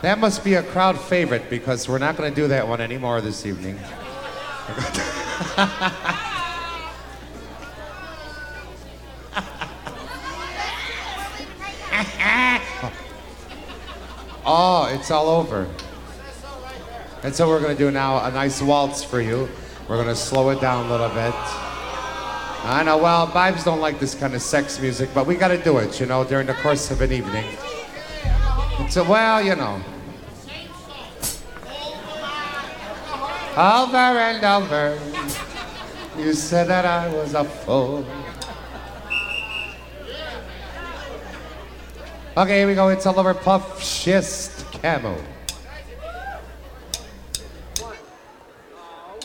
That must be a crowd favorite because we're not going to do that one anymore this evening. Oh, it's all over. And so we're going to do now a nice waltz for you. We're going to slow it down a little bit. I know, well, vibes don't like this kind of sex music, but we got to do it, you know, during the course of an evening. So, well, you know. Over and over, you said that I was a fool. Okay, here we go. It's all over Puff Schist Camo.